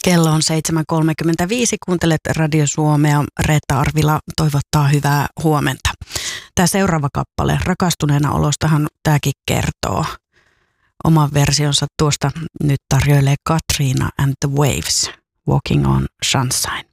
Kello on 7.35. Kuuntelet Radio Suomea. Reetta Arvila toivottaa hyvää huomenta. Tämä seuraava kappale, Rakastuneena olostahan tämäkin kertoo. Oman versionsa tuosta nyt tarjoilee Katriina and the Waves, Walking on Sunshine.